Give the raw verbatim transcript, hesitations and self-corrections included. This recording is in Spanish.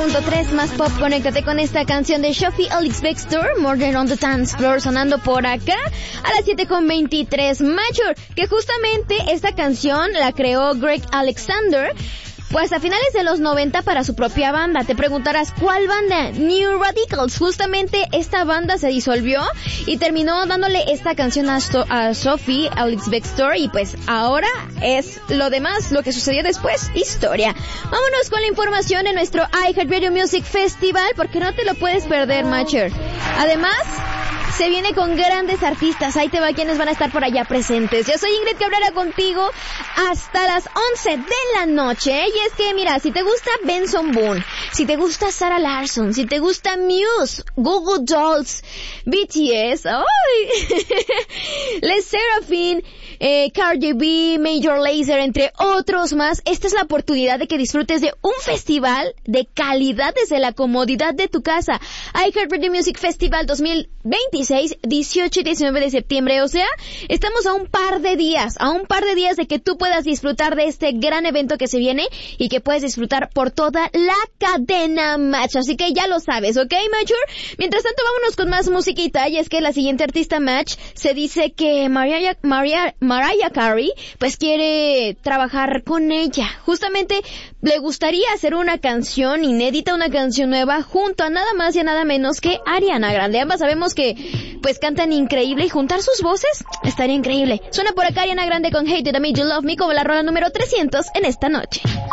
punto tres más pop. Conéctate con esta canción de Sophie Ellis Bextor, Murder on the Dance Floor, sonando por acá a las siete con veintitrés. Major, que justamente esta canción la creó Greg Alexander, pues a finales de los noventa para su propia banda. Te preguntarás, ¿cuál banda? New Radicals. Justamente esta banda se disolvió y terminó dándole esta canción a, so- a Sophie Ellis Bextor, y pues ahora es lo demás, lo que sucedió después, historia. Vámonos con la información en nuestro iHeartRadio Music Festival, porque no te lo puedes perder, Matcher. Además, se viene con grandes artistas. Ahí te va quienes van a estar por allá presentes. Yo soy Ingrid Cabrera, contigo hasta las once de la noche. Y es que, mira, si te gusta Benson Boone, si te gusta Sarah Larsson, si te gusta Muse, Google Dolls, B T S, ¡ay! Les Seraphine, eh, Cardi B, Major Lazer, entre otros más, esta es la oportunidad de que disfrutes de un festival de calidad desde la comodidad de tu casa. iHeartRadio Music Festival dos mil veintiséis, dieciocho y diecinueve de septiembre, o sea, estamos a un par de días, a un par de días de que tú puedas disfrutar de este gran evento que se viene y que puedes disfrutar por toda la cadena Match, así que ya lo sabes, ¿ok, Major? Mientras tanto, vámonos con más musiquita, y es que la siguiente artista Match, se dice que Mariah, Mariah, Mariah Carey, pues quiere trabajar con ella, justamente le gustaría hacer una canción inédita, una canción nueva, junto a nada más y a nada menos que Ariana Grande. Ambas sabemos que pues cantan increíble y juntar sus voces estaría increíble. Suena por acá Ariana Grande con Hate It, I Made You Love Me, como la rola número trescientos en esta noche.